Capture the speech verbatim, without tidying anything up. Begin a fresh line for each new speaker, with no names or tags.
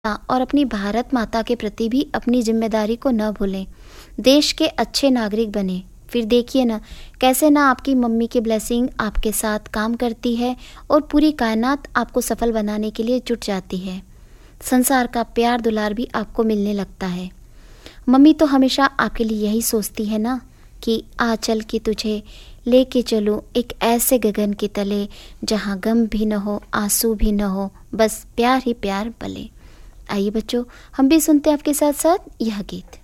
और अपनी भारत माता के प्रति भी अपनी जिम्मेदारी को न भूलें। देश के अच्छे नागरिक बने। फिर देखिए ना कैसे ना आपकी मम्मी की ब्लेसिंग आपके साथ काम करती है और पूरी कायनात आपको सफल बनाने के लिए जुट जाती है। संसार का प्यार दुलार भी आपको मिलने लगता है। मम्मी तो हमेशा आपके लिए यही सोचती है ना कि आ चल के तुझे लेके चलूं एक ऐसे गगन के तले जहां गम भी न हो, आंसू भी न हो, बस प्यार ही प्यार पले। आइए बच्चों, हम भी सुनते हैं आपके साथ साथ यह गीत।